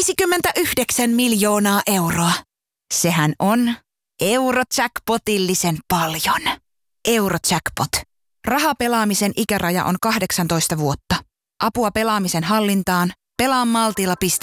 59 miljoonaa euroa. Sehän on Eurojackpotillisen paljon. Eurojackpot. Rahapelaamisen ikäraja on 18 vuotta. Apua pelaamisen hallintaan. Pelaamaltilla.fi.